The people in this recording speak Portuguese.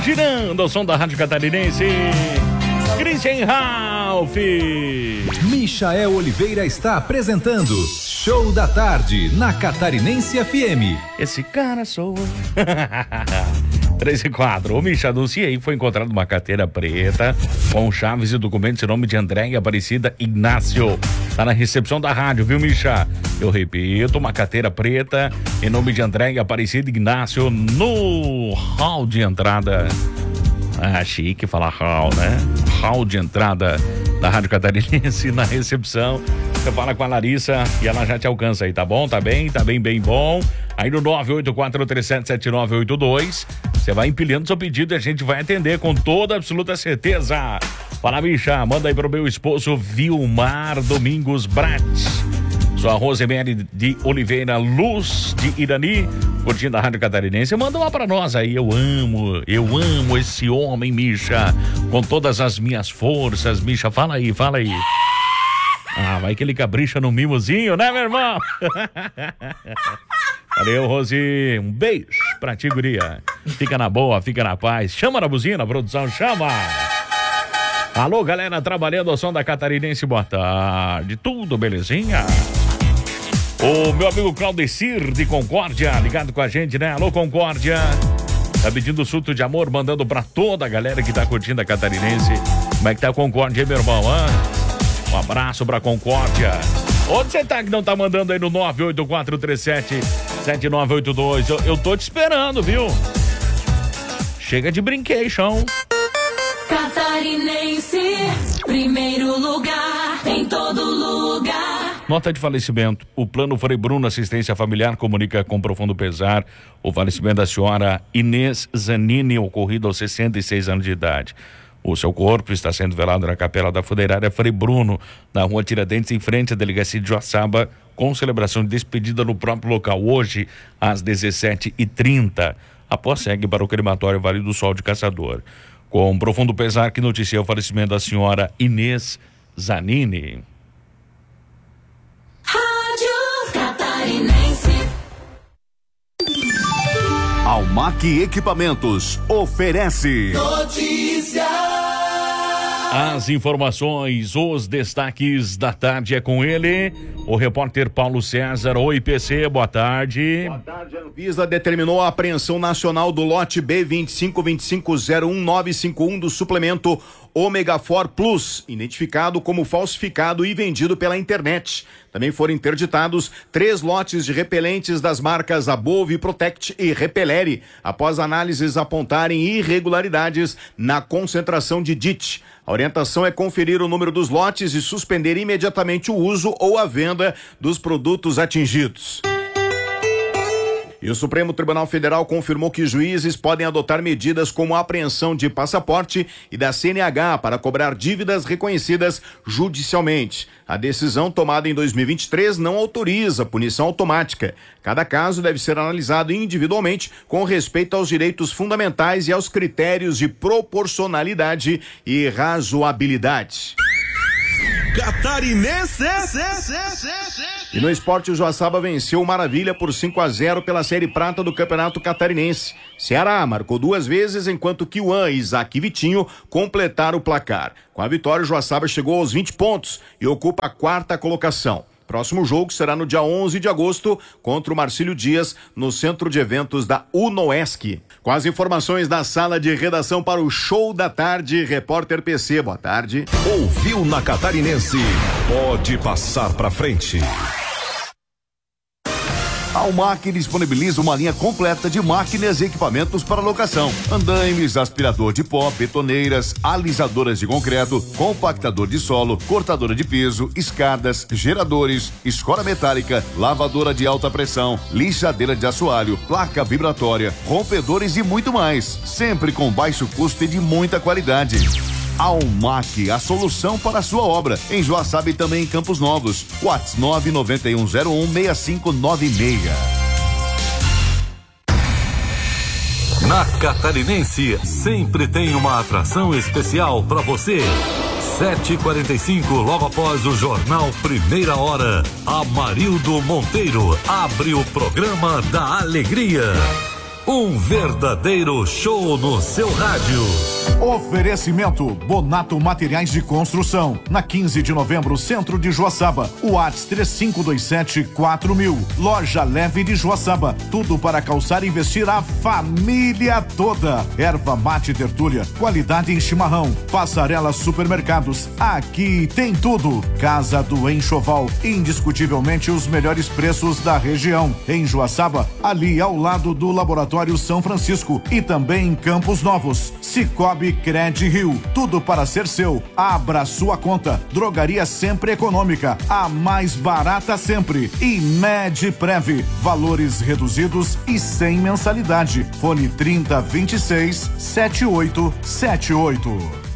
girando o som da Rádio Catarinense. Christian Ralph. Michael Oliveira está apresentando Show da Tarde na Catarinense FM. Esse cara sou eu. 3 e 4. O Micha anuncia aí que foi encontrado uma carteira preta com chaves e documentos em nome de Andréia Aparecida Ignácio. Tá na recepção da rádio, viu, Micha? Eu repito, uma carteira preta em nome de Andréia Aparecida Ignácio no hall de entrada. Ah, chique falar hall, né? Hall de entrada da Rádio Catarinense na recepção. Você fala com a Larissa e ela já te alcança aí, tá bom? Tá bem bom. Aí no 984377982, você vai empilhando seu pedido e a gente vai atender com toda absoluta certeza. Fala, bicha, manda aí pro meu esposo Vilmar Domingos Brat. Sua Rosemary de Oliveira Luz de Irani, curtindo a Rádio Catarinense. Manda uma pra nós aí. Eu amo esse homem, Micha, com todas as minhas forças. Micha, fala aí. Ah, vai que ele capricha no mimozinho, né, meu irmão? Valeu, Rosi. Um beijo pra ti, guria. Fica na boa, fica na paz. Chama na buzina, produção, chama. Alô, galera, trabalhando ao som da Catarinense, boa tarde. Tudo belezinha? O meu amigo Claudecir de Concórdia, ligado com a gente, né? Alô, Concórdia. Tá pedindo surto de amor, mandando pra toda a galera que tá curtindo a Catarinense. Como é que tá a Concórdia, hein, meu irmão? Um abraço pra Concórdia. Onde você tá que não tá mandando aí no 984377982? Eu tô te esperando, viu? Chega de brincation. Catarinense, primeiro lugar, em todo lugar. Nota de falecimento. O Plano Frei Bruno Assistência Familiar comunica com profundo pesar o falecimento da senhora Inês Zanini, ocorrido aos 66 anos de idade. O seu corpo está sendo velado na capela da funerária Frei Bruno, na rua Tiradentes, em frente à delegacia de Joaçaba, com celebração de despedida no próprio local, hoje, às 17h30. Após segue para o crematório Vale do Sol de Caçador. Com profundo pesar que noticia o falecimento da senhora Inês Zanini. Rádio Catarinense. Almac Equipamentos oferece notícia. As informações, os destaques da tarde é com ele, o repórter Paulo César. Oi, PC, boa tarde. Boa tarde. A Anvisa determinou a apreensão nacional do lote B252501951 do suplemento Omega 4 Plus, identificado como falsificado e vendido pela internet. Também foram interditados 3 lotes de repelentes das marcas Above, Protect e Repeleri, após análises apontarem irregularidades na concentração de DIT. A orientação é conferir o número dos lotes e suspender imediatamente o uso ou a venda dos produtos atingidos. E o Supremo Tribunal Federal confirmou que juízes podem adotar medidas como a apreensão de passaporte e da CNH para cobrar dívidas reconhecidas judicialmente. A decisão tomada em 2023 não autoriza punição automática. Cada caso deve ser analisado individualmente com respeito aos direitos fundamentais e aos critérios de proporcionalidade e razoabilidade. Catarinense. E no esporte, o Joaçaba venceu o Maravilha por 5-0 pela Série Prata do Campeonato Catarinense. Ceará marcou 2 vezes, enquanto Kiwan, Isaac e Vitinho completaram o placar. Com a vitória, o Joaçaba chegou aos 20 pontos e ocupa a 4ª colocação. Próximo jogo será no dia 11 de agosto contra o Marcílio Dias, no Centro de Eventos da UNOESC. Com as informações da sala de redação para o Show da Tarde, repórter PC, boa tarde. Ouviu na Catarinense? Pode passar pra frente. A Almac disponibiliza uma linha completa de máquinas e equipamentos para locação: andaimes, aspirador de pó, betoneiras, alisadoras de concreto, compactador de solo, cortadora de peso, escadas, geradores, escora metálica, lavadora de alta pressão, lixadeira de assoalho, placa vibratória, rompedores e muito mais, sempre com baixo custo e de muita qualidade. Almac, a solução para a sua obra, em Joaçaba e também em Campos Novos. WhatsApp 991016596. Na Catarinense, sempre tem uma atração especial para você. 7h45, logo após o jornal Primeira Hora, Amarildo Monteiro abre o programa da Alegria. Um verdadeiro show no seu rádio. Oferecimento Bonato Materiais de Construção. Na 15 de novembro, centro de Joaçaba. WhatsApp 3527-4000. Loja Leve de Joaçaba. Tudo para calçar e vestir a família toda. Erva mate tertúlia. Qualidade em chimarrão. Passarela Supermercados. Aqui tem tudo. Casa do Enxoval. Indiscutivelmente os melhores preços da região. Em Joaçaba, ali ao lado do Laboratório São Francisco e também em Campos Novos. Cicobi Cred Rio, tudo para ser seu. Abra sua conta. Drogaria Sempre Econômica, a mais barata sempre. E Medprev, valores reduzidos e sem mensalidade. Fone 3026-7878.